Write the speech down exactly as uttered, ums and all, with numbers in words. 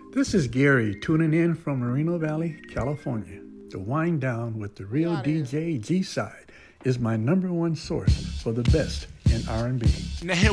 This is Gary tuning in from Moreno Valley, California. The Wind Down with the Real D J G-Side is my number one source for the best in R and B. Now